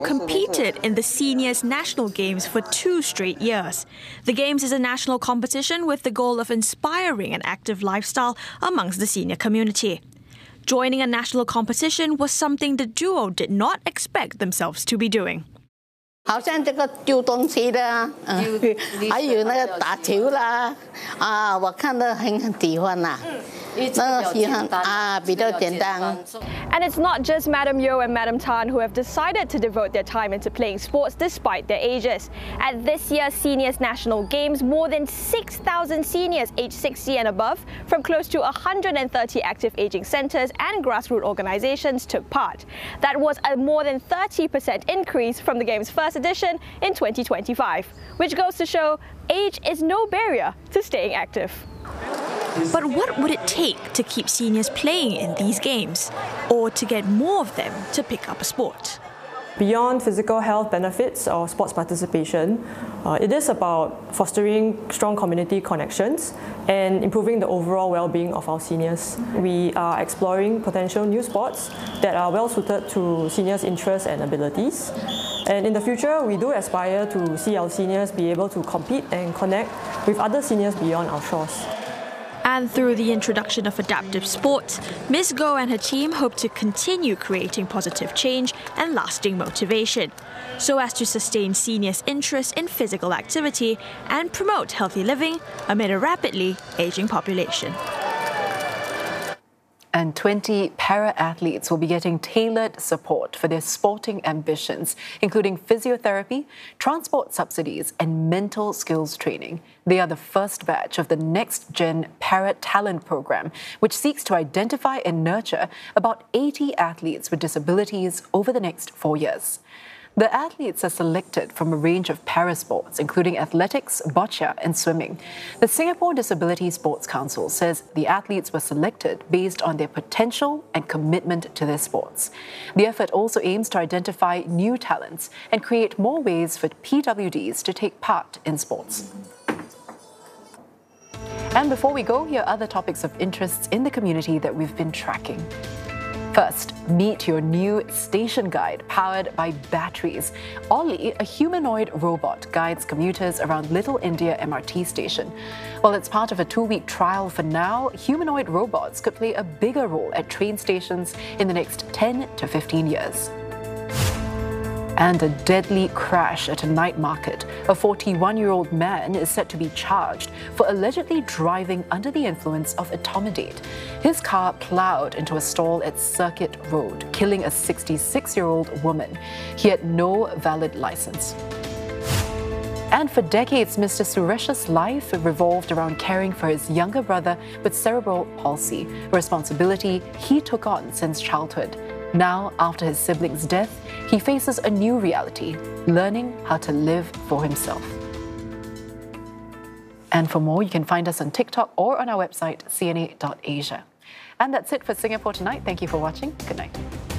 competed in the Seniors National Games for 2 straight years. The Games is a national competition with the goal of inspiring an active lifestyle amongst the senior community. Joining a national competition was something the duo did not expect themselves to be doing. 好像这个丢东西的，还有那个打球啦，我看得很喜欢呐。那个喜欢比较简单。 And it's not just Madam Yeoh and Madam Tan who have decided to devote their time into playing sports despite their ages. At this year's Seniors National Games, more than 6,000 seniors aged 60 and above from close to 130 active aging centres and grassroots organisations took part. That was a more than 30% increase from the Games' first edition in 2025, which goes to show age is no barrier to staying active. But what would it take to keep seniors playing in these games, or to get more of them to pick up a sport? Beyond physical health benefits or sports participation, it is about fostering strong community connections and improving the overall well-being of our seniors. We are exploring potential new sports that are well suited to seniors' interests and abilities. And in the future, we do aspire to see our seniors be able to compete and connect with other seniors beyond our shores. And through the introduction of adaptive sports, Ms. Goh and her team hope to continue creating positive change and lasting motivation, so as to sustain seniors' interest in physical activity and promote healthy living amid a rapidly aging population. And 20 para-athletes will be getting tailored support for their sporting ambitions, including physiotherapy, transport subsidies, and mental skills training. They are the first batch of the Next Gen Para-Talent Program, which seeks to identify and nurture about 80 athletes with disabilities over the next 4 years. The athletes are selected from a range of para-sports, including athletics, boccia, and swimming. The Singapore Disability Sports Council says the athletes were selected based on their potential and commitment to their sports. The effort also aims to identify new talents and create more ways for PWDs to take part in sports. And before we go, here are other topics of interest in the community that we've been tracking. First, meet your new station guide powered by batteries. Ollie, a humanoid robot, guides commuters around Little India MRT station. While it's part of a 2-week trial for now, humanoid robots could play a bigger role at train stations in the next 10 to 15 years. And a deadly crash at a night market. A 41-year-old man is said to be charged for allegedly driving under the influence of etomidate. His car ploughed into a stall at Circuit Road, killing a 66-year-old woman. He had no valid license. And for decades, Mr. Suresh's life revolved around caring for his younger brother with cerebral palsy, a responsibility he took on since childhood. Now, after his sibling's death, he faces a new reality, learning how to live for himself. And for more, you can find us on TikTok or on our website, cna.asia. And that's it for Singapore Tonight. Thank you for watching. Good night.